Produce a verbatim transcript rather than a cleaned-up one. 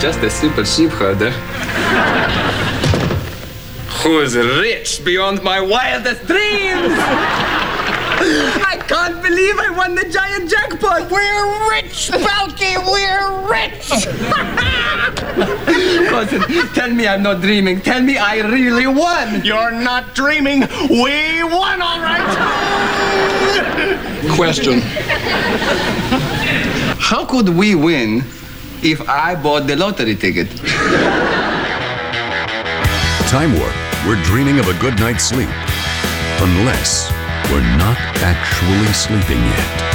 just a simple sheep herder who's rich beyond my wildest dreams. I can't believe I won the giant jackpot. We're rich, Balky, we're rich. Cousin, tell me I'm not dreaming. Tell me I really won. You're not dreaming. We won, all right. Question. How could we win if I bought the lottery ticket? Time Warp. We're dreaming of a good night's sleep. Unless we're not actually sleeping yet.